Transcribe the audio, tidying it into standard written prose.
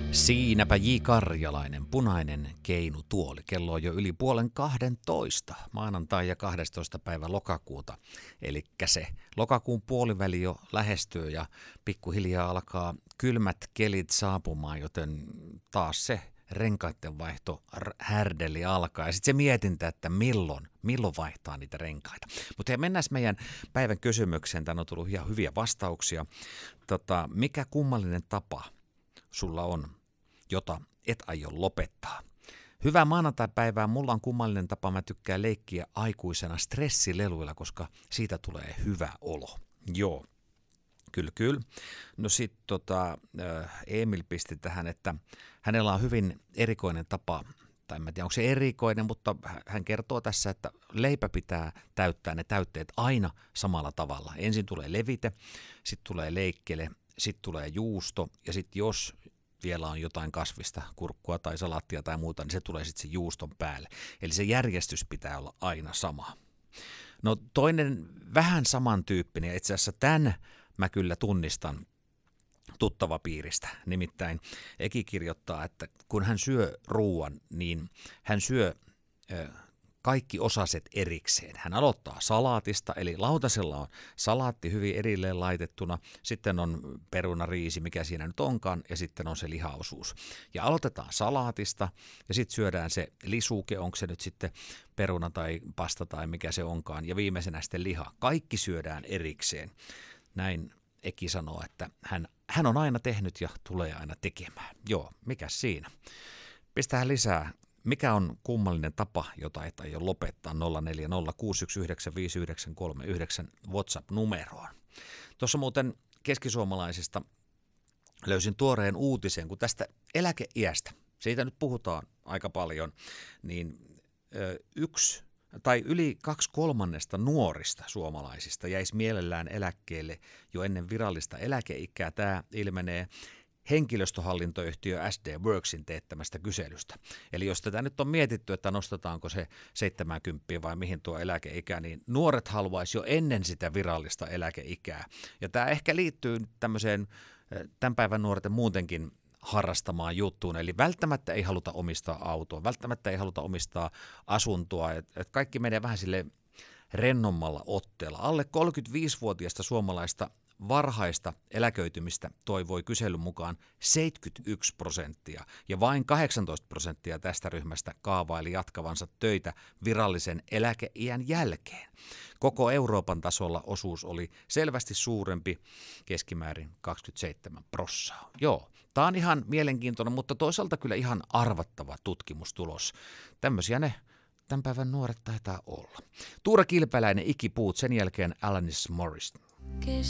Siinäpä J. Karjalainen, punainen keinutuoli. Kello on jo yli 11:30, maanantai ja 12. päivä lokakuuta. Eli se lokakuun puoliväli jo lähestyy ja pikkuhiljaa alkaa kylmät kelit saapumaan, joten taas se renkaiden vaihto härdeli alkaa. Ja sitten se mietintä, että milloin vaihtaa niitä renkaita. Mutta mennään meidän päivän kysymykseen. Tänne on tullut ihan hyviä vastauksia. Mikä kummallinen tapa sulla on, jota et aio lopettaa? Hyvää maanantaipäivää. Mulla on kummallinen tapa. Mä tykkään leikkiä aikuisena stressileluilla, koska siitä tulee hyvä olo. Joo. Kyllä. No sit Emil pisti tähän, että hänellä on hyvin erikoinen tapa, tai en tiedä onko se erikoinen, mutta hän kertoo tässä, että leipä pitää täyttää ne täytteet aina samalla tavalla. Ensin tulee levite, sitten tulee leikkele, sitten tulee juusto ja sitten jos vielä on jotain kasvista, kurkkua tai salaattia tai muuta, niin se tulee sitten sen juuston päälle. Eli se järjestys pitää olla aina sama. No toinen vähän samantyyppinen, ja itse asiassa tämän mä kyllä tunnistan tuttavapiiristä. Nimittäin Eki kirjoittaa, että kun hän syö ruuan, niin hän syö kaikki osaset erikseen. Hän aloittaa salaatista, eli lautasella on salaatti hyvin erilleen laitettuna, sitten on peruna, riisi, mikä siinä nyt onkaan, ja sitten on se lihaosuus. Ja aloitetaan salaatista, ja sitten syödään se lisuke, onko se nyt sitten peruna tai pasta tai mikä se onkaan, ja viimeisenä sitten liha. Kaikki syödään erikseen. Näin Eki sanoo, että hän on aina tehnyt ja tulee aina tekemään. Joo, mikäs siinä? Pistää lisää. Mikä on kummallinen tapa, jota et aio lopettaa? 0406195939 WhatsApp-numeroon. Tuossa muuten keskisuomalaisista löysin tuoreen uutisen, kun tästä eläkeiästä, siitä nyt puhutaan aika paljon, niin yli 2/3 nuorista suomalaisista jäisi mielellään eläkkeelle jo ennen virallista eläkeikää. Tämä ilmenee henkilöstöhallintoyhtiö SD Worksin teettämästä kyselystä. Eli jos tätä nyt on mietitty, että nostetaanko se 70 vai mihin tuo eläkeikä, niin nuoret haluaisi jo ennen sitä virallista eläkeikää. Ja tämä ehkä liittyy tämmöiseen tämän päivän nuorten muutenkin harrastamaan juttuun, eli välttämättä ei haluta omistaa autoa, välttämättä ei haluta omistaa asuntoa, että kaikki menee vähän sille rennommalla otteella. Alle 35-vuotiaista suomalaista varhaista eläköitymistä toivoi kyselyn mukaan 71% ja vain 18% tästä ryhmästä kaavaili jatkavansa töitä virallisen eläkeiän jälkeen. Koko Euroopan tasolla osuus oli selvästi suurempi, keskimäärin 27%. Joo, tämä on ihan mielenkiintoinen, mutta toisaalta kyllä ihan arvattava tutkimustulos. Tämmöisiä ne tämän päivän nuoret taitaa olla. Tuura Kilpeläinen, Ikipuut, sen jälkeen Alanis Morris.